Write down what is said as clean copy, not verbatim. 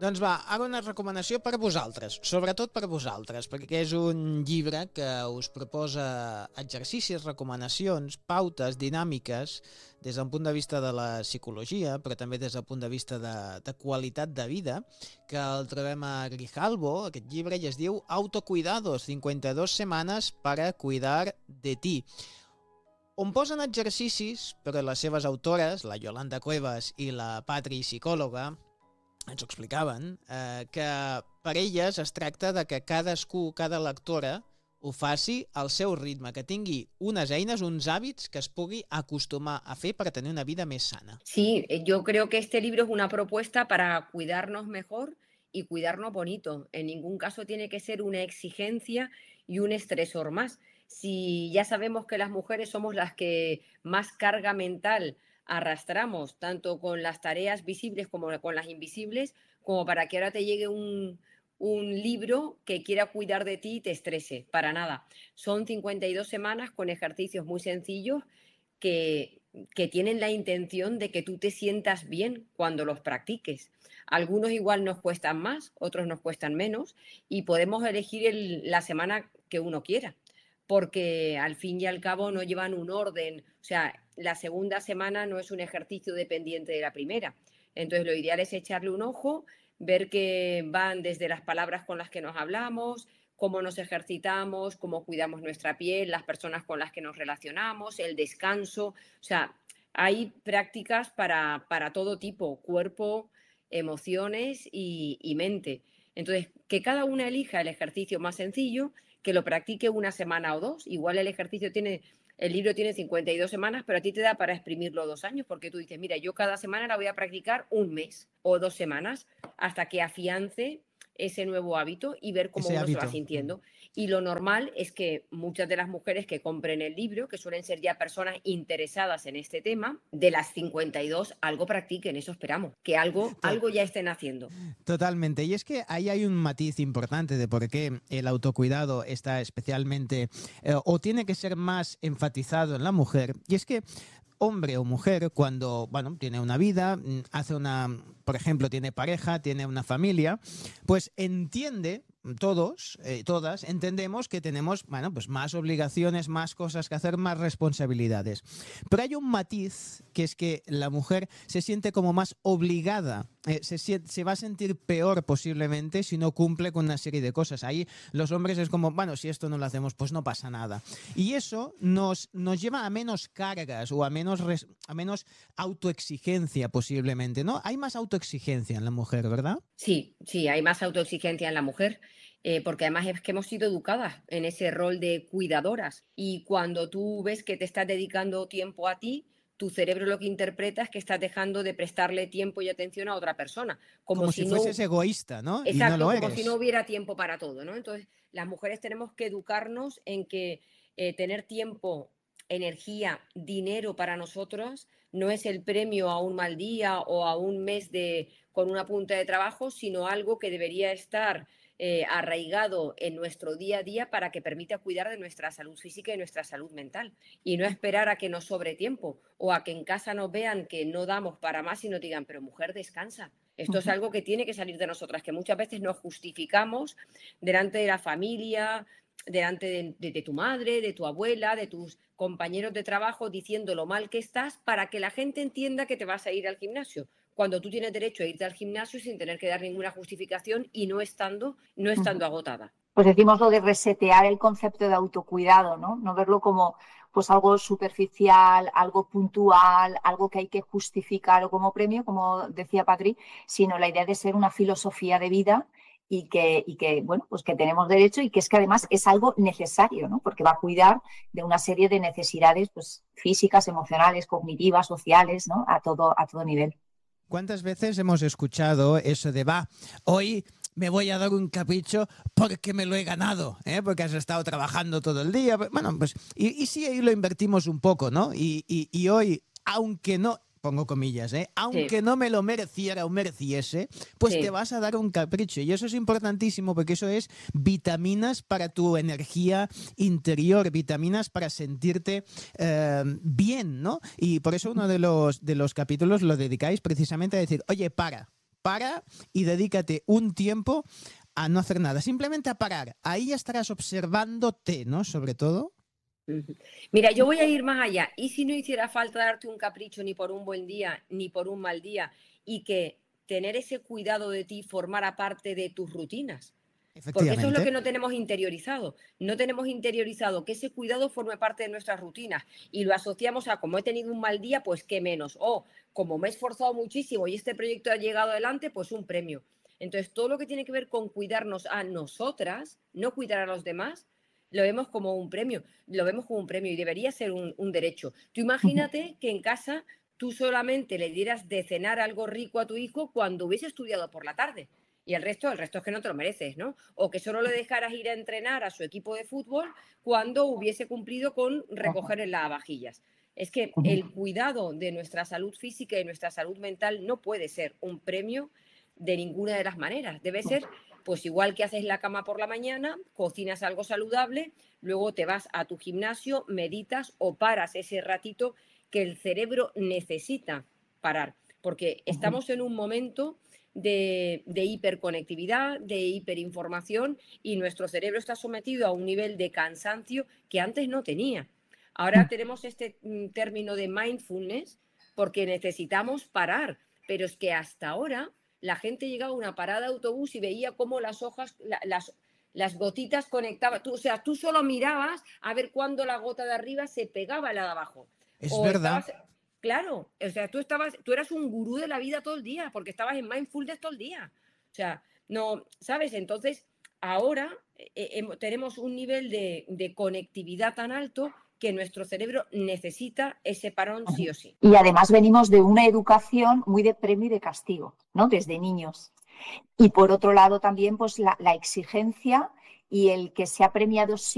Doncs va, ara una recomanació per a vosaltres, sobretot per a vosaltres, perquè és un llibre que us proposa exercicis, recomanacions, pautes, dinàmiques, des del punt de vista de la psicologia, però també des del punt de vista de qualitat de vida, que el trobem a Grijalbo, aquest llibre, i es diu Autocuidados, 52 semanas para cuidar de ti, on posen exercicis, però les seves autores, la Yolanda Cuevas i la Patri, psicòloga, ens ho explicaven, que per elles es tracta de que cadascú, cada lectora, ho faci al seu ritme, que tingui unes eines, uns hàbits que es pugui acostumar a fer per tenir una vida més sana. Sí, yo creo que este libro es una propuesta para cuidarnos mejor y cuidarnos bonito. En ningún caso tiene que ser una exigencia y un estresor más. Si ya sabemos que las mujeres somos las que más carga mental arrastramos, tanto con las tareas visibles como con las invisibles, como para que ahora te llegue un libro que quiera cuidar de ti y te estrese. Para nada. Son 52 semanas con ejercicios muy sencillos que, que tienen la intención de que tú te sientas bien cuando los practiques. Algunos igual nos cuestan más, otros nos cuestan menos y podemos elegir la semana que uno quiera, porque al fin y al cabo no llevan un orden. O sea, la segunda semana no es un ejercicio dependiente de la primera. Entonces lo ideal es echarle un ojo, ver que van desde las palabras con las que nos hablamos, cómo nos ejercitamos, cómo cuidamos nuestra piel, las personas con las que nos relacionamos, el descanso. O sea, hay prácticas para todo tipo, cuerpo, emociones y mente. Entonces, que cada una elija el ejercicio más sencillo, que lo practique una semana o dos. Igual el libro tiene 52 semanas, pero a ti te da para exprimirlo 2 años, porque tú dices, mira, yo cada semana la voy a practicar un mes o 2 semanas hasta que afiance ese nuevo hábito y ver cómo uno se va sintiendo. Y lo normal es que muchas de las mujeres que compren el libro, que suelen ser ya personas interesadas en este tema, de las 52 algo practiquen, eso esperamos, que algo ya estén haciendo. Totalmente. Y es que ahí hay un matiz importante de por qué el autocuidado está especialmente o tiene que ser más enfatizado en la mujer. Y es que hombre o mujer, cuando tiene una vida, por ejemplo, tiene pareja, tiene una familia, pues entiende, todas entendemos que tenemos, pues más obligaciones, más cosas que hacer, más responsabilidades. Pero hay un matiz, que es que la mujer se siente como más obligada, se va a sentir peor posiblemente si no cumple con una serie de cosas. Ahí los hombres es como, si esto no lo hacemos, pues no pasa nada. Y eso nos lleva a menos cargas o a menos autoexigencia posiblemente, ¿no? Hay más autoexigencia en la mujer, ¿verdad? Sí, hay más autoexigencia en la mujer, porque además es que hemos sido educadas en ese rol de cuidadoras y cuando tú ves que te estás dedicando tiempo a ti, tu cerebro lo que interpreta es que estás dejando de prestarle tiempo y atención a otra persona. Como si fueses egoísta, ¿no? Exacto, y no lo como eres. si no hubiera tiempo para todo, ¿no? Entonces, las mujeres tenemos que educarnos en que tener tiempo, energía, dinero para nosotros no es el premio a un mal día o a un mes con una punta de trabajo, sino algo que debería estar arraigado en nuestro día a día para que permita cuidar de nuestra salud física y nuestra salud mental. Y no esperar a que nos sobre tiempo o a que en casa nos vean que no damos para más y nos digan, pero mujer, descansa. Esto es algo que tiene que salir de nosotras, que muchas veces nos justificamos delante de la familia, delante de tu madre, de tu abuela, de tus compañeros de trabajo, diciendo lo mal que estás para que la gente entienda que te vas a ir al gimnasio, cuando tú tienes derecho a irte al gimnasio sin tener que dar ninguna justificación y no estando agotada. Pues decimos lo de resetear el concepto de autocuidado, ¿no? No verlo como pues algo superficial, algo puntual, algo que hay que justificar o como premio, como decía Patri, sino la idea de ser una filosofía de vida y que bueno, pues que tenemos derecho y que es que además es algo necesario, ¿no? Porque va a cuidar de una serie de necesidades pues físicas, emocionales, cognitivas, sociales, ¿no? A todo nivel. ¿Cuántas veces hemos escuchado eso de hoy me voy a dar un capricho porque me lo he ganado, porque has estado trabajando todo el día? Bueno, pues y sí, ahí lo invertimos un poco, ¿no? Y hoy, aunque no, pongo comillas, aunque no me lo mereciera o mereciese, pues te vas a dar un capricho. Y eso es importantísimo porque eso es vitaminas para tu energía interior, vitaminas para sentirte bien, ¿no? Y por eso uno de los capítulos lo dedicáis precisamente a decir, oye, para para y dedícate un tiempo a no hacer nada, simplemente a parar. Ahí ya estarás observándote, ¿no? Sobre todo. Mira, yo voy a ir más allá. ¿Y si no hiciera falta darte un capricho ni por un buen día, ni por un mal día, y que tener ese cuidado de ti formara parte de tus rutinas? Porque eso es lo que no tenemos interiorizado. No tenemos interiorizado que ese cuidado forme parte de nuestras rutinas y lo asociamos a como he tenido un mal día, pues qué menos. O como me he esforzado muchísimo y este proyecto ha llegado adelante, pues un premio. Entonces, todo lo que tiene que ver con cuidarnos a nosotras, no cuidar a los demás, lo vemos como un premio. Lo vemos como un premio y debería ser un derecho. Tú imagínate que en casa tú solamente le dieras de cenar algo rico a tu hijo cuando hubiese estudiado por la tarde. Y el resto es que no te lo mereces, ¿no? O que solo le dejaras ir a entrenar a su equipo de fútbol cuando hubiese cumplido con recoger en lavavajillas. Es que el cuidado de nuestra salud física y nuestra salud mental no puede ser un premio de ninguna de las maneras. Debe ser, pues igual que haces la cama por la mañana, cocinas algo saludable, luego te vas a tu gimnasio, meditas o paras ese ratito que el cerebro necesita parar. Porque estamos en un momento de hiperconectividad, de hiperinformación y nuestro cerebro está sometido a un nivel de cansancio que antes no tenía. Ahora tenemos este término de mindfulness porque necesitamos parar, pero es que hasta ahora la gente llegaba a una parada de autobús y veía cómo las hojas, las gotitas conectaban. O sea, tú solo mirabas a ver cuándo la gota de arriba se pegaba a la de abajo. Es verdad. Claro, o sea, tú eras un gurú de la vida todo el día, porque estabas en mindfulness todo el día. O sea, no, ¿sabes? Entonces, ahora tenemos un nivel de conectividad tan alto que nuestro cerebro necesita ese parón sí o sí. Y además venimos de una educación muy de premio y de castigo, ¿no? Desde niños. Y por otro lado también, pues la exigencia y el que se ha premiado